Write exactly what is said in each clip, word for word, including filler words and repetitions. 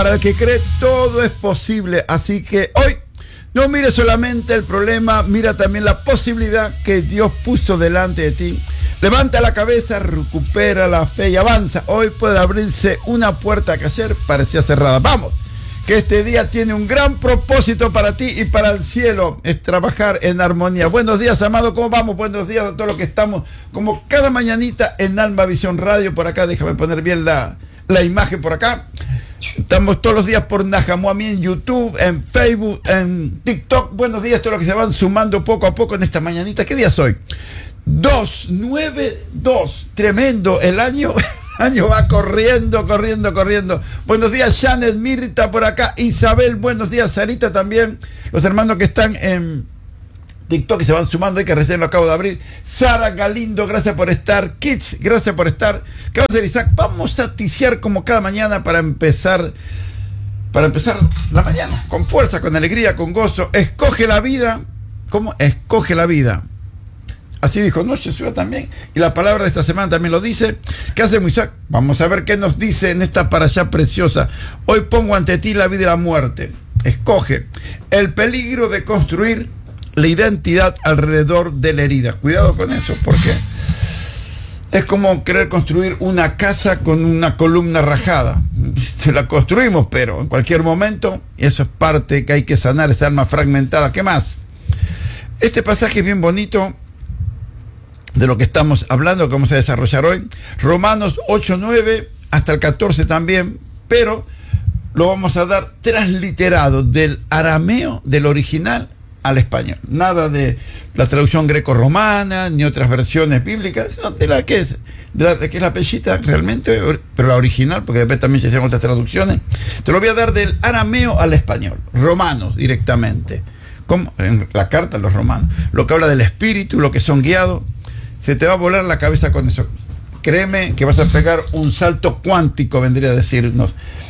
para el que cree todo es posible. Así que hoy no mires solamente el problema, mira también la posibilidad que Dios puso delante de ti. Levanta la cabeza, recupera la fe y avanza. Hoy puede abrirse una puerta que ayer parecía cerrada. Vamos, que este día tiene un gran propósito para ti y para el cielo, es trabajar en armonía. Buenos días, amado, ¿cómo vamos? Buenos días a todos los que estamos, como cada mañanita en Alma Visión Radio. Por acá, déjame poner bien la, la imagen por acá. Estamos todos los días por Najamuami en YouTube, en Facebook, en TikTok. Buenos días a todos los que se van sumando poco a poco en esta mañanita. ¿Qué día soy? dos nueve dos. Tremendo el año. El año va corriendo, corriendo, corriendo. Buenos días, Janet, Mirta por acá, Isabel, buenos días, Sarita también. Los hermanos que están en TikTok y se van sumando, hay que recién lo acabo de abrir. Sara Galindo, gracias por estar. Kids, gracias por estar. ¿Qué va a hacer, Isaac? Vamos a ticiar como cada mañana para empezar, para empezar la mañana, con fuerza, con alegría, con gozo. Escoge la vida. ¿Cómo? Escoge la vida. Así dijo, no, Jesús también. Y la palabra de esta semana también lo dice. ¿Qué hace Isaac? Vamos a ver qué nos dice en esta parashá preciosa. Hoy pongo ante ti la vida y la muerte. Escoge el peligro de construir la identidad alrededor de la herida. Cuidado con eso, porque es como querer construir una casa con una columna rajada. Se la construimos, pero en cualquier momento, eso es parte que hay que sanar, esa alma fragmentada. ¿Qué más? Este pasaje es bien bonito, de lo que estamos hablando, que vamos a desarrollar hoy. Romanos ocho, nueve, hasta el catorce también, pero lo vamos a dar transliterado del arameo, del original, al español. Nada de la traducción greco-romana, ni otras versiones bíblicas, sino de la que es, de la que es la pellita realmente, pero la original, porque después también se hacen otras traducciones. Te lo voy a dar del arameo al español, romanos directamente, como en la carta a los romanos. Lo que habla del espíritu, lo que son guiados. Se te va a volar la cabeza con eso. Créeme que vas a pegar un salto cuántico, vendría a decirnos.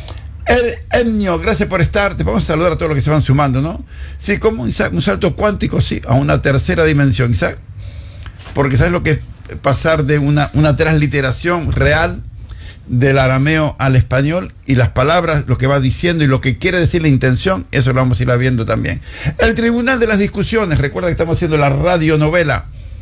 El Enio, gracias por estar. Te vamos a saludar a todos los que se van sumando, ¿no? Sí, como Isaac, un salto cuántico, sí, a una tercera dimensión, Isaac. Porque ¿sabes lo que es pasar de una, una transliteración real del arameo al español? Y las palabras, lo que va diciendo y lo que quiere decir la intención, eso lo vamos a ir viendo también. El Tribunal de las Discusiones, recuerda que estamos haciendo la radionovela.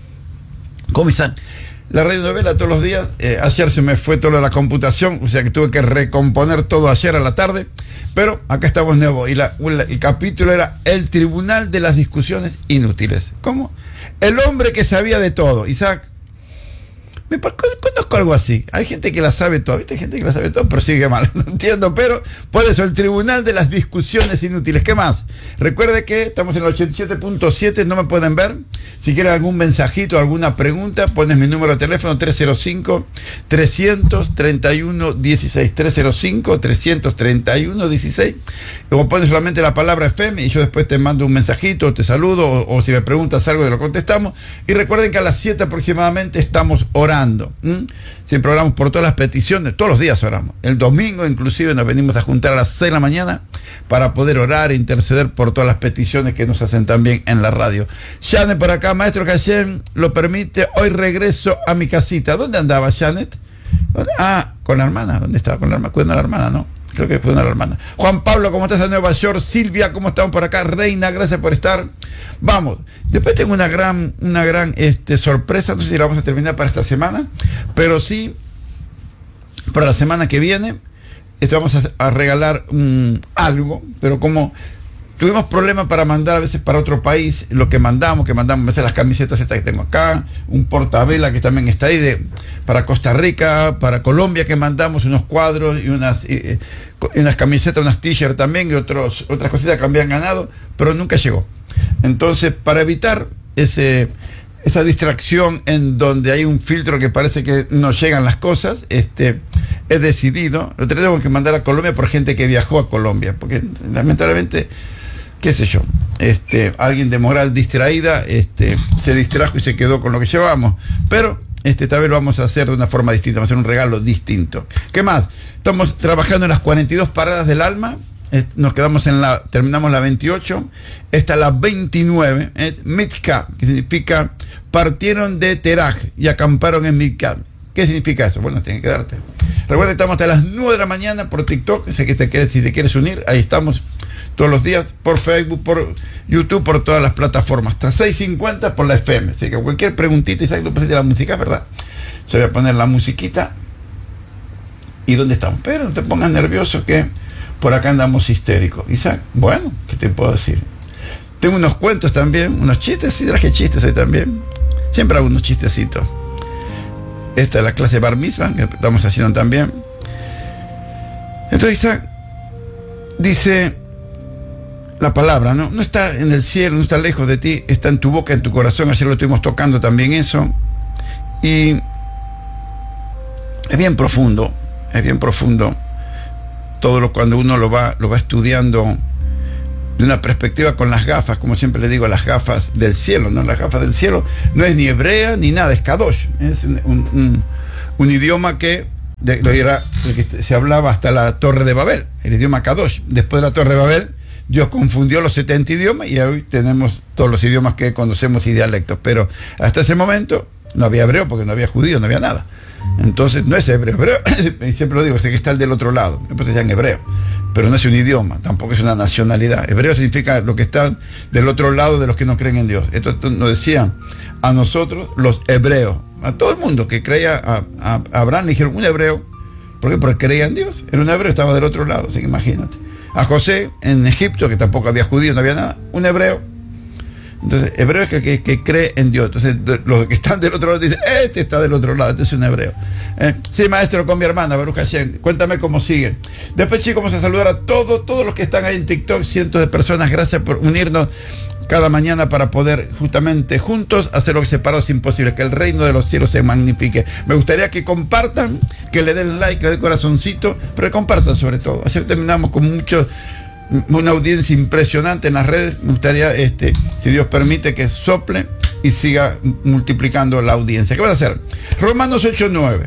¿Cómo están? La radionovela todos los días. Eh, ayer se me fue toda la computación, o sea que tuve que recomponer todo ayer a la tarde, pero acá estamos nuevos. Y la, la, el capítulo era El Tribunal de las Discusiones Inútiles. ¿Cómo? El hombre que sabía de todo. Isaac, me conozco algo así. Hay gente que la sabe todo, ¿viste? Hay gente que la sabe todo, pero sigue mal. No entiendo, pero por eso, el Tribunal de las Discusiones Inútiles. ¿Qué más? Recuerde que estamos en el ochenta y siete punto siete, no me pueden ver. Si quieren algún mensajito, alguna pregunta, pones mi número de teléfono tres cero cinco, tres tres uno, uno seis. tres cero cinco, tres tres uno, uno seis. Luego pones solamente la palabra F M y yo después te mando un mensajito, te saludo, o, o si me preguntas algo, lo contestamos. Y recuerden que a las siete aproximadamente estamos orando. ¿Mm? Siempre oramos por todas las peticiones, todos los días oramos. El domingo inclusive nos venimos a juntar a las seis de la mañana para poder orar e interceder por todas las peticiones que nos hacen también en la radio. Janet por acá, maestro Hashem lo permite, hoy regreso a mi casita. ¿Dónde andaba Janet? Ah, con la hermana. ¿Dónde estaba? Con la hermana, cuidando a la hermana, ¿no? Creo que cuidando a la hermana. Juan Pablo, ¿cómo estás en Nueva York? Silvia, ¿cómo estamos por acá? Reina, gracias por estar. Vamos, después tengo una gran, una gran este, sorpresa, no sé si la vamos a terminar para esta semana, pero sí, para la semana que viene, este, vamos a, a regalar um, algo, pero como tuvimos problemas para mandar a veces para otro país, lo que mandamos, que mandamos a veces las camisetas estas que tengo acá, un portavela que también está ahí, de, para Costa Rica, para Colombia, que mandamos unos cuadros y unas, y, y unas camisetas, unas t-shirts también, y otros, otras cositas que habían ganado, pero nunca llegó. Entonces, para evitar ese, esa distracción en donde hay un filtro que parece que no llegan las cosas, este, he decidido, lo tenemos que mandar a Colombia por gente que viajó a Colombia, porque lamentablemente, qué sé yo, este, alguien de moral distraída este, se distrajo y se quedó con lo que llevábamos, pero este, esta vez lo vamos a hacer de una forma distinta, vamos a hacer un regalo distinto. ¿Qué más? Estamos trabajando en las cuarenta y dos paradas del alma. Nos quedamos en la, terminamos la veintiocho, esta la veintinueve, eh, Mitka, que significa partieron de Teraj y acamparon en Mitka. ¿Qué significa eso? Bueno, tienes que darte. Recuerda que estamos hasta las nueve de la mañana por TikTok. Sé que te quieres, si te quieres unir, ahí estamos todos los días, por Facebook, por YouTube, por todas las plataformas. Hasta seis cincuenta por la F M. Así que cualquier preguntita, Isaac, tú pusiste la música, ¿verdad? Se voy a poner la musiquita. ¿Y dónde estamos? Pero no te pongas nervioso que por acá andamos histéricos. Isaac, bueno, ¿qué te puedo decir? Tengo unos cuentos también, unos chistes, sí, traje chistes ahí también. Siempre hago unos chistecitos. Esta es la clase Bar Mitzvah que estamos haciendo también. Entonces Isaac dice la palabra, ¿no? No está en el cielo, no está lejos de ti, está en tu boca, en tu corazón. Ayer lo estuvimos tocando también eso. Y es bien profundo, es bien profundo todo lo cuando uno lo va, lo va estudiando de una perspectiva con las gafas, como siempre le digo, las gafas del cielo, ¿no? Las gafas del cielo no es ni hebrea ni nada, es Kadosh. Es un, un, un idioma que, de, lo era, que se hablaba hasta la Torre de Babel, el idioma Kadosh. Después de la Torre de Babel, Dios confundió los setenta idiomas y hoy tenemos todos los idiomas que conocemos y dialectos. Pero hasta ese momento no había hebreo porque no había judío, no había nada. Entonces no es hebreo, hebreo siempre lo digo, este que está del otro lado, después decían hebreo, pero no es un idioma, tampoco es una nacionalidad. Hebreo significa lo que está del otro lado de los que no creen en Dios. Esto, esto nos decían a nosotros los hebreos, a todo el mundo que creía a, a, a Abraham le dijeron un hebreo. ¿Por qué? Porque creía en Dios, era un hebreo, estaba del otro lado, así que imagínate. A José en Egipto, que tampoco había judíos, no había nada, un hebreo. Entonces, hebreo es que, que, que cree en Dios. Entonces, de, los que están del otro lado dicen, este está del otro lado, este es un hebreo. Eh, sí, maestro, con mi hermana, Baruch Hashem. Cuéntame cómo sigue. Después, chicos, vamos a saludar a todos, todos los que están ahí en TikTok, cientos de personas. Gracias por unirnos cada mañana para poder justamente juntos hacer lo que separados es imposible, que el reino de los cielos se magnifique. Me gustaría que compartan, que le den like, que le den corazoncito, pero que compartan sobre todo. Así terminamos con muchos... una audiencia impresionante en las redes. Me gustaría, este, si Dios permite, que sople y siga multiplicando la audiencia. ¿Qué vas a hacer? Romanos ocho nueve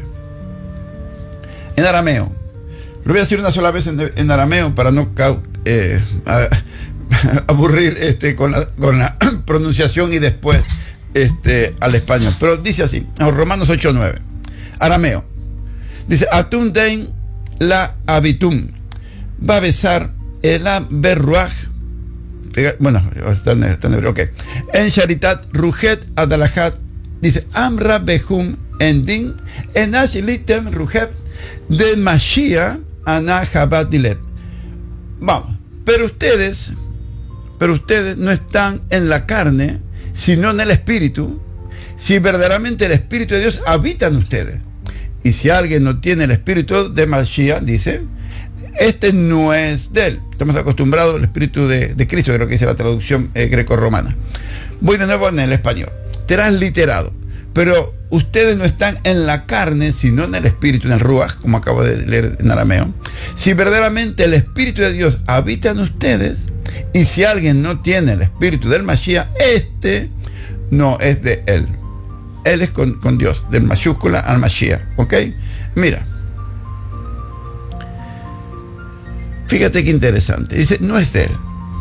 en arameo. Lo voy a decir una sola vez en, en arameo para no eh, a, aburrir este, con, la, con la pronunciación y después este, al español. Pero dice así, Romanos ocho nueve, arameo. Dice, Atun dein la habitum, va a besar el berruaj, bueno, está en, está en hebreo, ok. En Sharitat, Rujet Adalahat, dice, Amra Behum Endin, en Ashilitem Rujet, de Mashiach Ana Jabat Dilet. Vamos, pero ustedes, pero ustedes no están en la carne, sino en el Espíritu, si verdaderamente el Espíritu de Dios habita en ustedes. Y si alguien no tiene el Espíritu de Mashiach, dice, este no es de él. Estamos acostumbrados al Espíritu de, de Cristo, creo que dice la traducción eh, greco-romana. Voy de nuevo en el español. Transliterado. Pero ustedes no están en la carne, sino en el Espíritu, en el Ruach, como acabo de leer en arameo. Si verdaderamente el Espíritu de Dios habita en ustedes, y si alguien no tiene el Espíritu del Mashiach, este no es de él. Él es con, con Dios, del mayúscula al Mashiach. ¿Ok? Mira. Fíjate qué interesante. Dice, no es de él.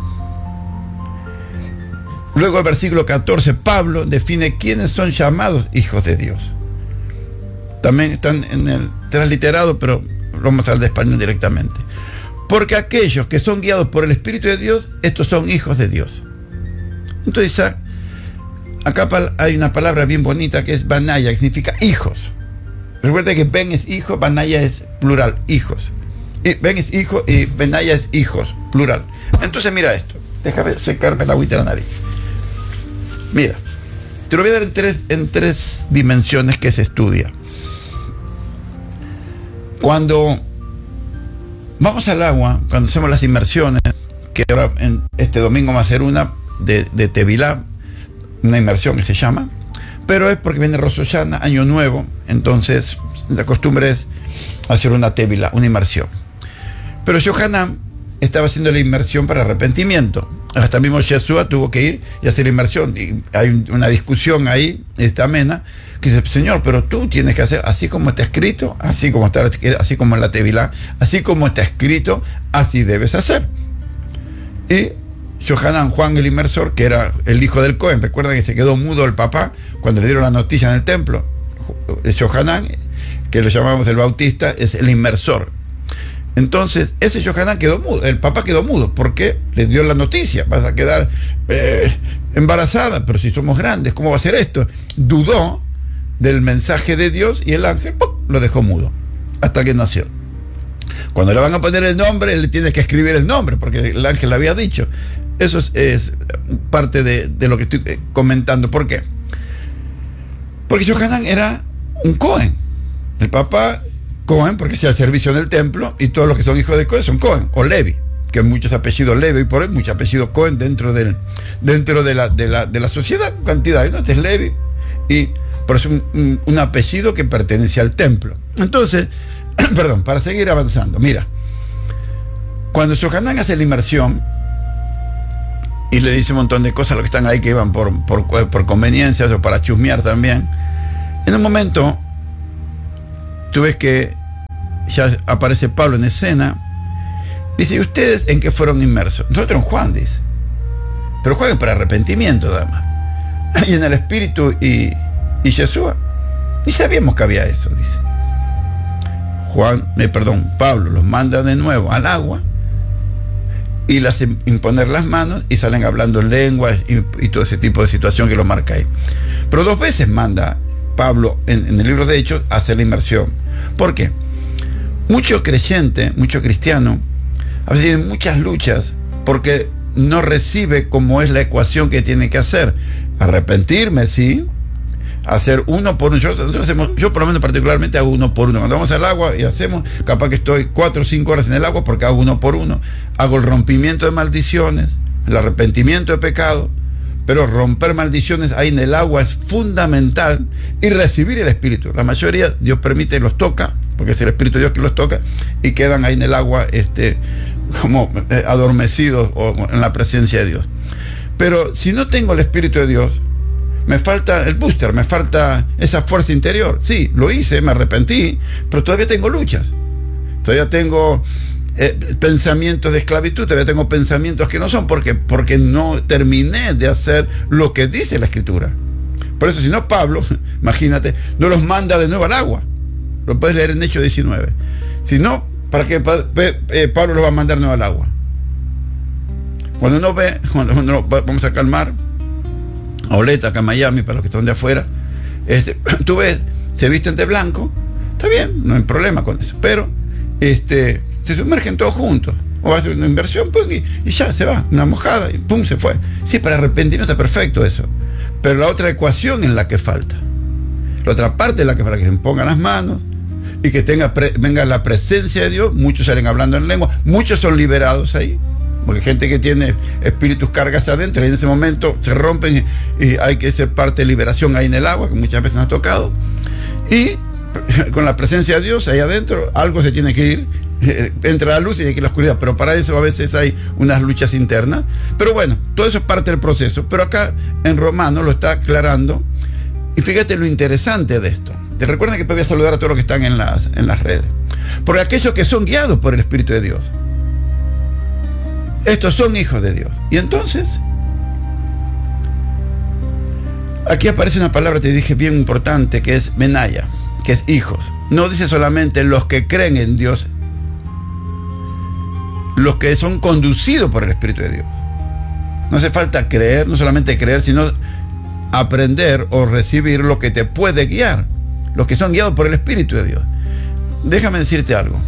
Luego el versículo catorce, Pablo define quiénes son llamados hijos de Dios. También están en el transliterado, pero lo vamos a hablar de español directamente. Porque aquellos que son guiados por el Espíritu de Dios, estos son hijos de Dios. Entonces, acá hay una palabra bien bonita que es Banaya, que significa hijos. Recuerda que Ben es hijo, Banaya es plural, hijos. Ben es hijo y Benaya es hijos, plural. Entonces mira esto, déjame secarme la agüita de la nariz. Mira, te lo voy a dar en tres, en tres dimensiones que se estudia. Cuando vamos al agua, cuando hacemos las inmersiones, que ahora en este domingo va a ser una de, de Tevilá, una inmersión que se llama, pero es porque viene Rosh Hashanah, Año Nuevo, entonces la costumbre es hacer una Tevilá, una inmersión. Pero Yohanan estaba haciendo la inmersión para arrepentimiento. Hasta mismo Yeshua tuvo que ir y hacer la inmersión. Y hay una discusión ahí, esta amena, que dice, Señor, pero tú tienes que hacer así como está escrito, así como está, así como en la Tevilá, así como está escrito, así debes hacer. Y Yohanan, Juan el inmersor, que era el hijo del Cohen, recuerda que se quedó mudo el papá cuando le dieron la noticia en el templo. Yohanan que lo llamamos el bautista, es el inmersor. Entonces, ese Yohanan quedó mudo, el papá quedó mudo, porque le dio la noticia, vas a quedar eh, embarazada, pero si somos grandes, ¿cómo va a ser esto? Dudó del mensaje de Dios y el ángel ¡pum!, lo dejó mudo, hasta que nació. Cuando le van a poner el nombre, él le tiene que escribir el nombre, porque el ángel le había dicho. Eso es, es parte de, de lo que estoy comentando. ¿Por qué? Porque Yohanan era un Cohen. El papá Cohen, porque sea el servicio en el templo, y todos los que son hijos de Cohen son Cohen, o Levi, que hay muchos apellidos Levi, y por ahí muchos apellidos Cohen dentro, del, dentro de, la, de, la, de la sociedad, cantidad, ¿no? Este es Levi, y por eso un, un, un apellido que pertenece al templo. Entonces, perdón, para seguir avanzando, mira, cuando Yohanan hace la inmersión y le dice un montón de cosas a los que están ahí que iban por, por, por conveniencias o para chusmear también, en un momento tú ves que ya aparece Pablo en escena, dice: ¿y ustedes en qué fueron inmersos? Nosotros en Juan, dice, pero Juan es para arrepentimiento, dama, y en el Espíritu y, y Yeshua ni sabíamos que había eso, dice. Juan, eh, perdón, Pablo los manda de nuevo al agua y las imponer las manos y salen hablando lenguas y, y todo ese tipo de situación que lo marca ahí. Pero dos veces manda Pablo en, en el libro de Hechos a hacer la inmersión. ¿Por qué? Mucho creyente, mucho cristiano, a veces tiene muchas luchas porque no recibe como es la ecuación que tiene que hacer. Arrepentirme, sí. Hacer uno por uno. Yo, nosotros hacemos, yo por lo menos particularmente hago uno por uno. Cuando vamos al agua y hacemos, capaz que estoy cuatro o cinco horas en el agua porque hago uno por uno. Hago el rompimiento de maldiciones, el arrepentimiento de pecado, pero romper maldiciones ahí en el agua es fundamental, y recibir el Espíritu. La mayoría, Dios permite, los toca, porque es el Espíritu de Dios que los toca, y quedan ahí en el agua este, como eh, adormecidos o en la presencia de Dios. Pero si no tengo el Espíritu de Dios, me falta el booster, me falta esa fuerza interior. Sí, lo hice, me arrepentí, pero todavía tengo luchas. Todavía tengo eh, pensamientos de esclavitud, todavía tengo pensamientos que no son. ¿Por qué? Porque no terminé de hacer lo que dice la Escritura. Por eso, si no, Pablo, imagínate, no los manda de nuevo al agua. Lo puedes leer en Hechos diecinueve. Si no, ¿para qué Pablo los va a mandar de nuevo al agua? Cuando uno ve, cuando uno, vamos a calmar, a Oleta, acá en Miami, para los que están de afuera, este, tú ves, se visten de blanco, está bien, no hay problema con eso, pero este, se sumergen todos juntos, o va a hacer una inversión, pum, y, y ya se va, una mojada, y pum, se fue. Sí, para arrepentimiento está perfecto eso, pero la otra ecuación es la que falta, la otra parte es la que falta, que se pongan las manos, y que tenga pre, venga la presencia de Dios. Muchos salen hablando en lengua, muchos son liberados ahí, porque gente que tiene espíritus cargas adentro, y en ese momento se rompen y hay que ser parte de liberación ahí en el agua, que muchas veces nos ha tocado, y con la presencia de Dios ahí adentro, algo se tiene que ir, entra la luz y hay que ir a la oscuridad, pero para eso a veces hay unas luchas internas. Pero bueno, todo eso es parte del proceso, pero acá en Romano lo está aclarando, y fíjate lo interesante de esto. Te recuerda que voy a saludar a todos los que están en las, en las redes, porque aquellos que son guiados por el Espíritu de Dios, estos son hijos de Dios. Y entonces, aquí aparece una palabra, te dije, bien importante, que es menaya, que es hijos. No dice solamente los que creen en Dios, los que son conducidos por el Espíritu de Dios. No hace falta creer, no solamente creer, sino aprender o recibir lo que te puede guiar, los que son guiados por el Espíritu de Dios. Déjame decirte algo.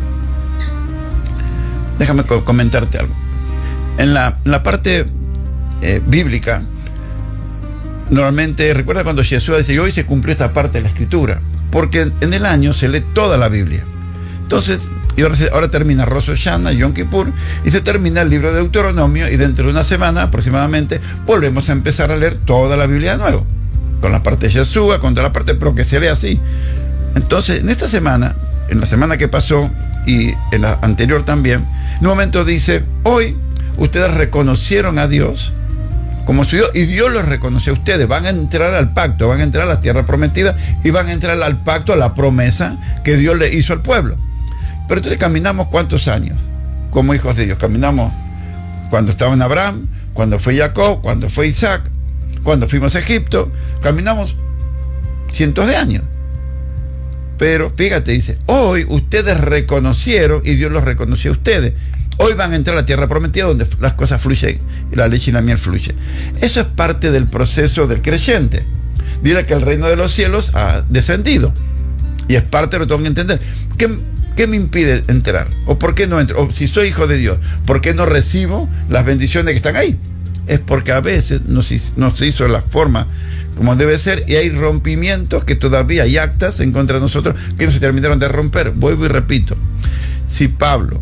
Déjame comentarte algo. En la, en la parte eh, bíblica, normalmente, recuerda cuando Jesús dice, hoy se cumplió esta parte de la Escritura, porque en el año se lee toda la Biblia. Entonces, y ahora, ahora termina Rosh Hashanah, Yom Kippur, y se termina el libro de Deuteronomio, y dentro de una semana aproximadamente volvemos a empezar a leer toda la Biblia de nuevo, con la parte de Yeshua, con toda la parte, pero que se lee así. Entonces, en esta semana, en la semana que pasó, y en la anterior también, en un momento dice, hoy ustedes reconocieron a Dios como su Dios, y Dios los reconoció a ustedes. Van a entrar al pacto, van a entrar a la tierra prometida, y van a entrar al pacto, a la promesa que Dios le hizo al pueblo. Pero entonces caminamos ¿cuántos años? Como hijos de Dios. Caminamos cuando estaba en Abraham, cuando fue Jacob, cuando fue Isaac, cuando fuimos a Egipto. Caminamos cientos de años. Pero fíjate, dice, hoy ustedes reconocieron y Dios los reconoció a ustedes. Hoy van a entrar a la tierra prometida donde las cosas fluyen y la leche y la miel fluyen. Eso es parte del proceso del creyente. Dile que el reino de los cielos ha descendido. Y es parte de lo que tengo que entender. ¿Qué, qué me impide entrar? ¿O por qué no entro? O si soy hijo de Dios, ¿por qué no recibo las bendiciones que están ahí? Es porque a veces no se, no se hizo la forma como debe ser y hay rompimientos que todavía hay actas en contra de nosotros que no se terminaron de romper. Vuelvo y repito. Si Pablo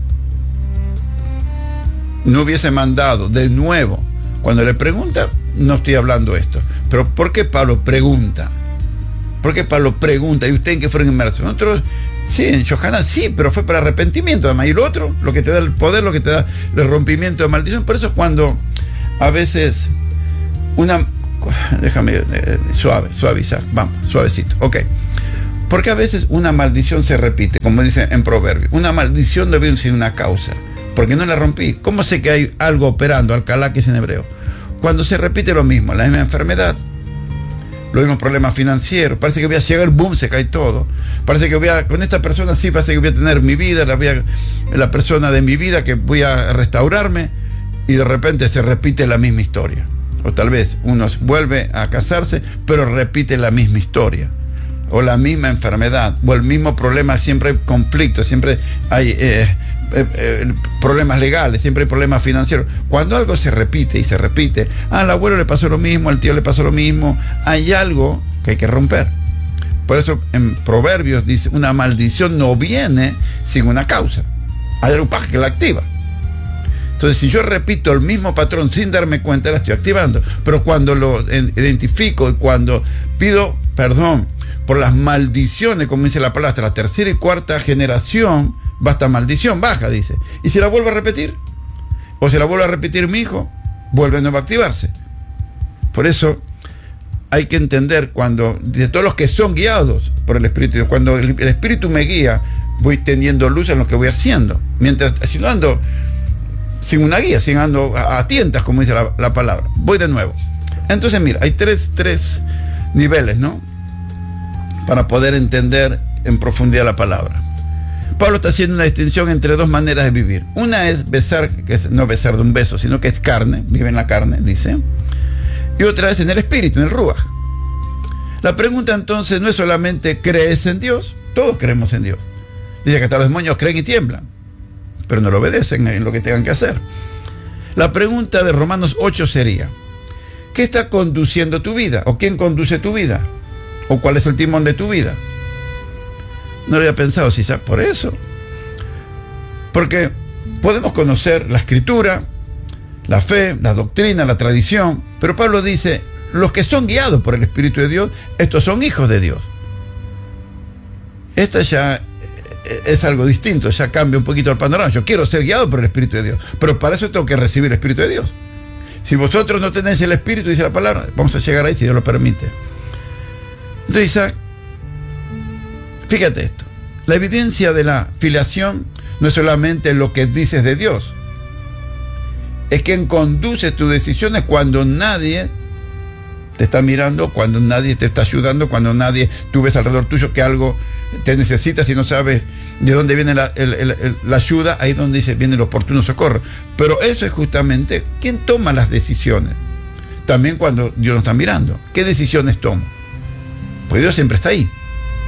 no hubiese mandado de nuevo, cuando le pregunta, no estoy hablando esto, pero ¿por qué Pablo pregunta? ¿Por qué Pablo pregunta? ¿Y ustedes en qué fueron inmersos? Nosotros, sí, en Yohanan sí, pero fue para arrepentimiento, además. Y lo otro, lo que te da el poder, lo que te da el rompimiento de maldición. Por eso cuando a veces una... Déjame, eh, suave, suavizar, vamos, suavecito, ok. Porque a veces una maldición se repite, como dice en Proverbios. Una maldición debe ser una causa. Porque no la rompí. ¿Cómo sé que hay algo operando? Alcalá, que es en hebreo. Cuando se repite lo mismo, la misma enfermedad, los mismos problemas financieros, parece que voy a llegar, boom, se cae todo. Parece que voy a, con esta persona sí, parece que voy a tener mi vida, la, voy a, la persona de mi vida que voy a restaurarme, y de repente se repite la misma historia. O tal vez uno vuelve a casarse, pero repite la misma historia. O la misma enfermedad, o el mismo problema, siempre hay conflictos, siempre hay... Eh, Eh, eh, problemas legales, siempre hay problemas financieros. Cuando algo se repite y se repite, ah, al abuelo le pasó lo mismo, al tío le pasó lo mismo, hay algo que hay que romper. Por eso en Proverbios dice, una maldición no viene sin una causa, hay algo que la activa. Entonces, si yo repito el mismo patrón sin darme cuenta, la estoy activando. Pero cuando lo identifico y cuando pido perdón por las maldiciones, como dice la palabra, hasta la tercera y cuarta generación, basta maldición, baja, dice. Y si la vuelvo a repetir, o si la vuelvo a repetir mi hijo, vuelve a nuevo a activarse. Por eso hay que entender cuando, de todos los que son guiados por el Espíritu, cuando el, el Espíritu me guía, voy teniendo luz en lo que voy haciendo. Mientras, si no ando sin una guía, sin ando a, a tientas, como dice la, la palabra, voy de nuevo. Entonces, mira, hay tres, tres niveles, ¿no? Para poder entender en profundidad la palabra. Pablo está haciendo una distinción entre dos maneras de vivir. Una es besar, que es no besar de un beso, sino que es carne, vive en la carne, dice. Y otra es en el espíritu, en el ruaj. La pregunta entonces no es solamente ¿crees en Dios? Todos creemos en Dios. Dice que hasta los demonios creen y tiemblan, pero no lo obedecen en lo que tengan que hacer. La pregunta de Romanos ocho sería, ¿qué está conduciendo tu vida? ¿O quién conduce tu vida? ¿O cuál es el timón de tu vida? No lo había pensado, si ¿sí? Por eso. Porque podemos conocer la escritura, la fe, la doctrina, la tradición, pero Pablo dice, los que son guiados por el Espíritu de Dios, estos son hijos de Dios. Esta ya es algo distinto, ya cambia un poquito el panorama. Yo quiero ser guiado por el Espíritu de Dios, pero para eso tengo que recibir el Espíritu de Dios. Si vosotros no tenéis el Espíritu, dice la palabra, vamos a llegar ahí si Dios lo permite. Entonces, Isaac, fíjate esto, la evidencia de la filiación no es solamente lo que dices de Dios, es quien conduce tus decisiones cuando nadie te está mirando, cuando nadie te está ayudando, cuando nadie, tú ves alrededor tuyo que algo te necesitas y no sabes de dónde viene la, el, el, el, la ayuda, ahí es donde dice viene el oportuno socorro. Pero eso es justamente quien toma las decisiones. También cuando Dios nos está mirando, ¿qué decisiones tomo? Pues Dios siempre está ahí.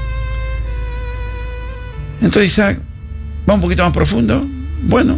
Entonces, Isaac, va un poquito más profundo. Bueno,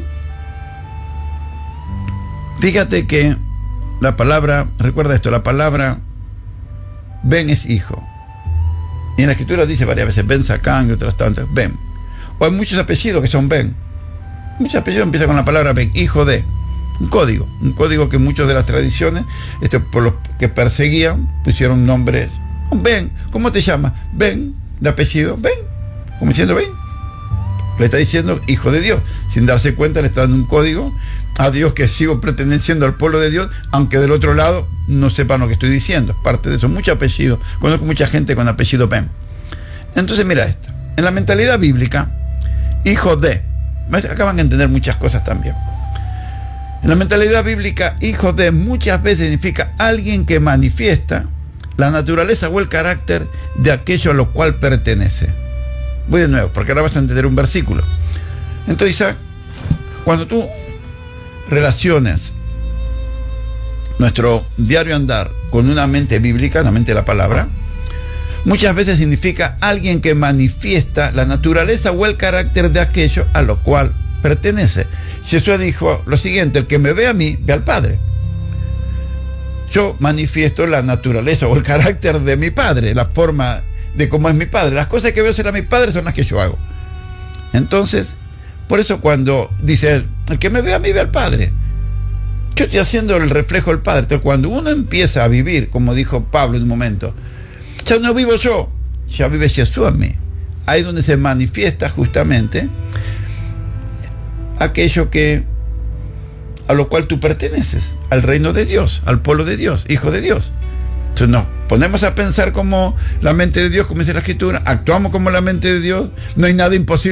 fíjate que la palabra, recuerda esto, la palabra Ben es hijo. Y en la escritura dice varias veces Ben Sacán y otras tantas, Ben. O hay muchos apellidos que son Ben. Muchos apellidos empiezan con la palabra Ben, hijo de. Un código, un código que muchas de las tradiciones, este, por los que perseguían, pusieron nombres. Ben, ¿cómo te llamas? Ben, de apellido, Ben. Como diciendo Ben. Le está diciendo hijo de Dios. Sin darse cuenta le está dando un código a Dios que sigo perteneciendo al pueblo de Dios, aunque del otro lado no sepan lo que estoy diciendo. Parte de eso, mucho apellido. Conozco mucha gente con apellido Ben. Entonces mira esto. En la mentalidad bíblica, hijo de. Acaban de entender muchas cosas también. En la mentalidad bíblica, hijo de muchas veces significa alguien que manifiesta la naturaleza o el carácter de aquello a lo cual pertenece. Voy de nuevo, porque ahora vas a entender un versículo. Entonces, Isaac, cuando tú relacionas nuestro diario andar con una mente bíblica, una mente de la palabra, muchas veces significa alguien que manifiesta la naturaleza o el carácter de aquello a lo cual pertenece. Jesús dijo lo siguiente: el que me ve a mí, ve al Padre. Yo manifiesto la naturaleza o el carácter de mi Padre, la forma de cómo es mi Padre. Las cosas que veo ser a mi Padre son las que yo hago. Entonces, por eso cuando dice él, el que me ve a mí, ve al Padre, yo estoy haciendo el reflejo del Padre. Entonces, cuando uno empieza a vivir, como dijo Pablo en un momento, ya no vivo yo, ya vive Jesús en mí. Ahí es donde se manifiesta justamente aquello que a lo cual tú perteneces, al reino de Dios, al pueblo de Dios, hijo de Dios. Entonces nos ponemos a pensar como la mente de Dios, como dice la Escritura, actuamos como la mente de Dios, no hay nada imposible